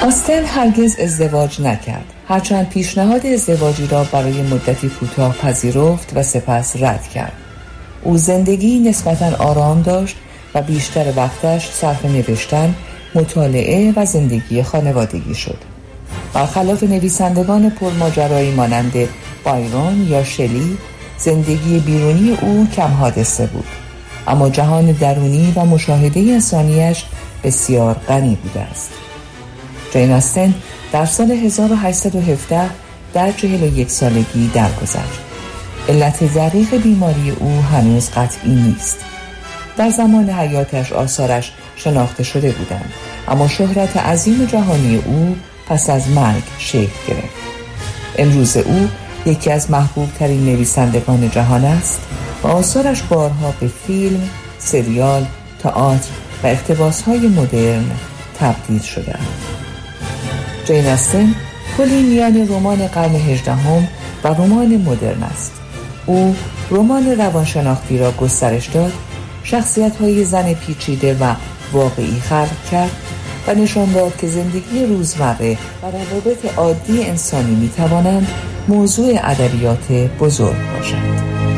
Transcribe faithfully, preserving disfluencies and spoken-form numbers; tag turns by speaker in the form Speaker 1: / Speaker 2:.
Speaker 1: آستن هرگز ازدواج نکرد، هرچند پیشنهاد ازدواجی را برای مدتی کوتاه پذیرفت و سپس رد کرد. او زندگی نسبتاً آرام داشت و بیشتر وقتش صرف نوشتن، مطالعه و زندگی خانوادگی شد. برخلاف نویسندگان پرماجرایی مانند بایرون یا شلی، زندگی بیرونی او کم حادثه بود، اما جهان درونی و مشاهده انسانیش بسیار غنی بوده است. جین آستن در سال هزار و هشتصد و هفده در چهل و یک سالگی درگذشت. علت دقیق بیماری او هنوز قطعی نیست. در زمان حیاتش آثارش شناخته شده بودند، اما شهرت عظیم جهانی او پس از مرگ شکل گرفت. امروز او یکی از محبوب ترین نویسندگان جهان است و آثارش بارها به فیلم، سریال، تئاتر و اقتباس‌های مدرن تبدیل شده است. جین آستن پلی میان رمان قرن هجدهم و رمان مدرن است. او رمان روانشناختی را گسترش داد، شخصیت‌های زن پیچیده و واقعی خلق کرد و نشان داد که زندگی روزمره و روابط عادی انسانی می‌توانند موضوع ادبیات بزرگ باشند.